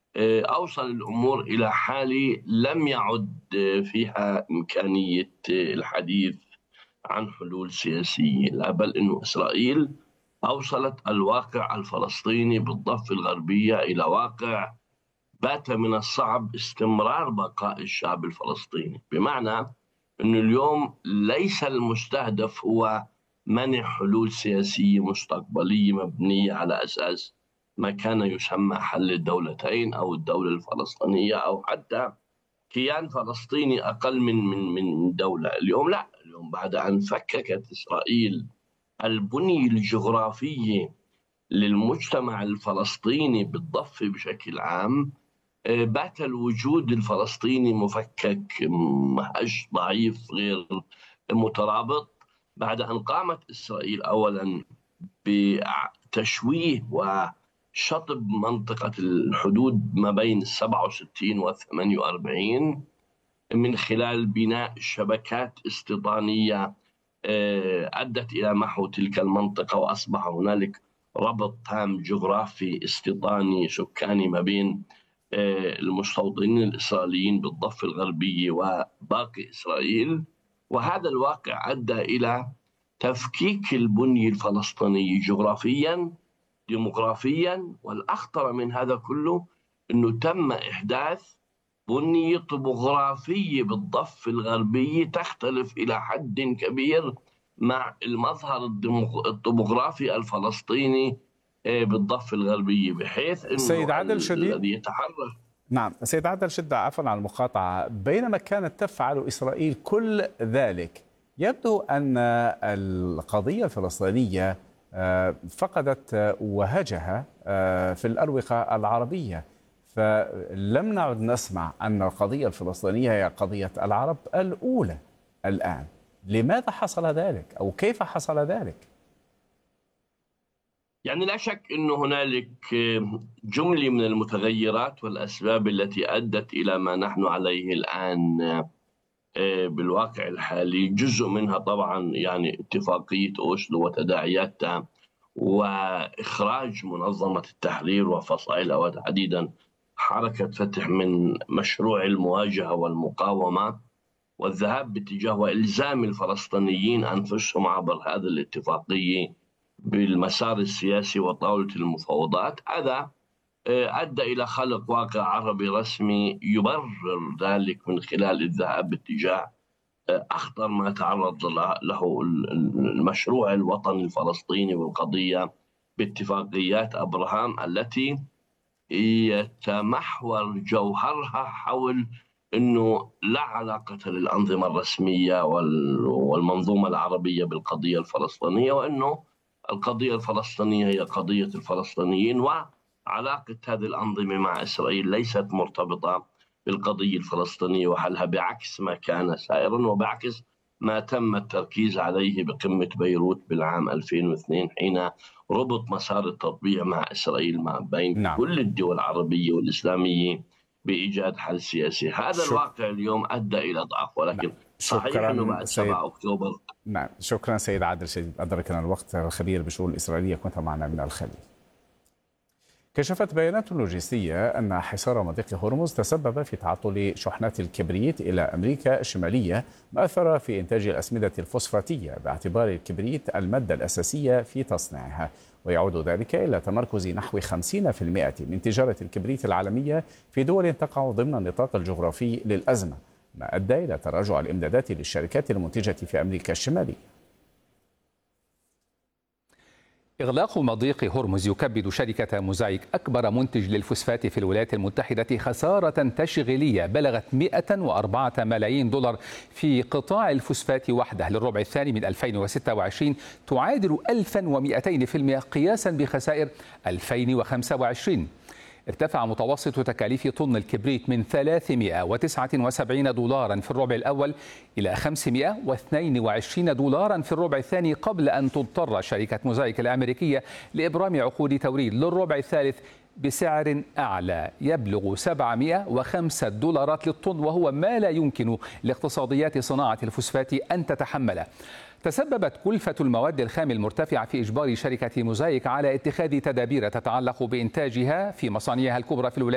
أوصل الأمور إلى حالة لم يعد فيها إمكانية الحديث عن حلول سياسية، لا بل أن إسرائيل أوصلت الواقع الفلسطيني بالضفة الغربية إلى واقع بات من الصعب استمرار بقاء الشعب الفلسطيني، بمعنى أن اليوم ليس المستهدف هو منع حلول سياسية مستقبلية مبنية على أساس ما كان يسمى حل الدولتين أو الدولة الفلسطينية أو حتى كيان فلسطيني أقل من دولة. اليوم لا، اليوم بعد أن فككت إسرائيل البنية الجغرافية للمجتمع الفلسطيني بالضفة بشكل عام، بات الوجود الفلسطيني مفكك، مهش، ضعيف، غير مترابط، بعد أن قامت إسرائيل أولا بتشويه وشطب منطقة الحدود ما بين 67 و 48 من خلال بناء شبكات استيطانية أدت إلى محو تلك المنطقة، وأصبح هنالك ربط تام جغرافي استيطاني سكاني ما بين المستوطنين الإسرائيليين بالضفة الغربية وباقي إسرائيل. وهذا الواقع أدى إلى تفكيك البنية الفلسطينية جغرافيا ديموغرافيا، والأخطر من هذا كله أنه تم إحداث بنية طبوغرافية بالضفة الغربية تختلف إلى حد كبير مع المظهر الطبوغرافي الفلسطيني بالضفة الغربية، بحيث سيد أنه عادل شديد، الذي يتحرك. نعم سيد عادل شدة، عفوا على المقاطعة، بينما كانت تفعل إسرائيل كل ذلك يبدو أن القضية الفلسطينية فقدت وهجها في الأروقة العربية، فلم نعد نسمع أن القضية الفلسطينية هي قضية العرب الأولى الآن. لماذا حصل ذلك أو كيف حصل ذلك؟ يعني لا شك أن هنالك جملة من المتغيرات والأسباب التي أدت إلى ما نحن عليه الآن بالواقع الحالي. جزء منها طبعا يعني اتفاقية أوسلو وتداعياتها وإخراج منظمة التحرير وفصائلها وتحديدا حركة فتح من مشروع المواجهة والمقاومة، والذهاب باتجاه وإلزام الفلسطينيين أنفسهم عبر هذه الاتفاقية بالمسار السياسي وطاولة المفاوضات. هذا أدى إلى خلق واقع عربي رسمي يبرر ذلك من خلال الذهاب باتجاه أخطر ما تعرض له المشروع الوطني الفلسطيني والقضية باتفاقيات أبراهام، التي يتمحور جوهرها حول أنه لا علاقة للأنظمة الرسمية والمنظومة العربية بالقضية الفلسطينية، وأنه القضية الفلسطينية هي قضية الفلسطينيين، وعلاقة هذه الأنظمة مع إسرائيل ليست مرتبطة بالقضية الفلسطينية وحلها، بعكس ما كان سائرا وبعكس ما تم التركيز عليه بقمة بيروت بالعام 2002 حين ربط مسار التطبيع مع إسرائيل ما بين نعم. كل الدول العربية والإسلامية بإيجاد حل سياسي. هذا الواقع اليوم أدى إلى ضعف، ولكن نعم. صحيح أنه بعد 7 أكتوبر. نعم، شكرا سيد عادل شديد، أدركنا الوقت. الخبير بالشؤون الإسرائيلية كنت معنا من الخليل. كشفت بيانات لوجستية أن حصار مضيق هرمز تسبب في تعطل شحنات الكبريت إلى أمريكا الشمالية، ما أثر في إنتاج الأسمدة الفوسفاتية باعتبار الكبريت المادة الأساسية في تصنيعها، ويعود ذلك إلى تمركز نحو 50% من تجارة الكبريت العالمية في دول تقع ضمن النطاق الجغرافي للأزمة، ما أدى إلى تراجع الإمدادات للشركات المنتجة في أمريكا الشمالية. إغلاق مضيق هرمز يكبد شركة موزايك أكبر منتج للفوسفات في الولايات المتحدة خسارة تشغيلية بلغت 104 ملايين دولار في قطاع الفوسفات وحده للربع الثاني من 2026، تعادل 1200% قياسا بخسائر 2025. ارتفع متوسط تكاليف طن الكبريت من 379 دولارا في الربع الأول إلى 522 دولارا في الربع الثاني، قبل أن تضطر شركة موزايك الأمريكية لإبرام عقود توريد للربع الثالث بسعر أعلى يبلغ 705 دولارات للطن، وهو ما لا يمكن لاقتصاديات صناعة الفوسفات أن تتحمله. تسببت كلفة المواد الخام المرتفعة في إجبار شركة موزايك على اتخاذ تدابير تتعلق بإنتاجها في مصانعها الكبرى في الولايات